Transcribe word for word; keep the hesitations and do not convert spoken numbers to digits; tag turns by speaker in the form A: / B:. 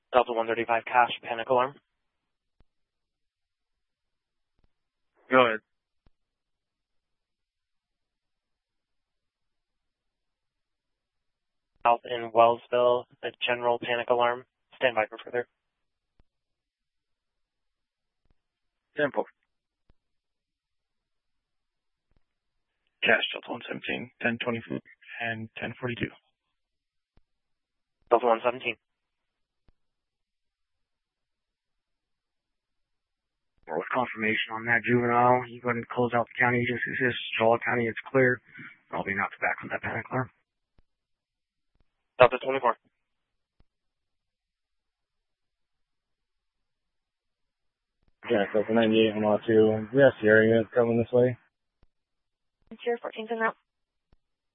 A: Delta one thirty-five cash, panic alarm.
B: Go ahead.
A: South in Wellsville, a general panic alarm. Stand by for further.
B: Simple. Cash, Delta one seventeen, ten twenty-four, and ten forty-two.
A: Delta one seventeen.
C: With confirmation on that juvenile, you go ahead and close out the county agency assist. Charlotte County, it's clear. I'll be knocked back on that panic alarm.
A: Delta twenty-four.
D: Jack, Delta ninety-eight, I'm on two. We have Sierra units coming this way.
E: Sierra fourteen's in route.